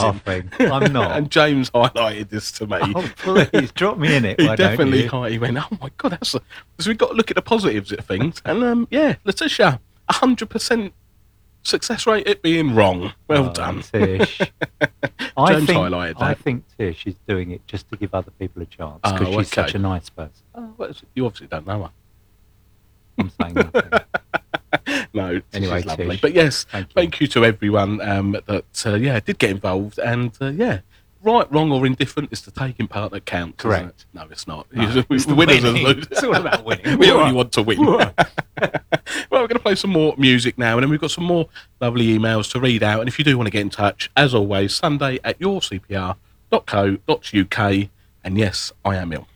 laughing. I'm not. And James highlighted this to me. Oh, please, drop me in it. He why don't definitely you? he went, oh my God, so we've got to look at the positives of things. And yeah, Letitia, 100% success rate at being wrong. Well done. Tish. James highlighted that. I think Tish is doing it just to give other people a chance because she's such a nice person. Oh, well, you obviously don't know her. I'm saying nothing. No, anyway, is lovely. Tish, but yes, thank you to everyone that did get involved, and right, wrong, or indifferent is the taking part that counts. Correct. It? No, it's not. No, it's winners and losers. It's all about winning. We only want to win. Well, we're going to play some more music now, and then we've got some more lovely emails to read out. And if you do want to get in touch, as always, Sunday at yourcpr.co.uk. And yes, I am ill.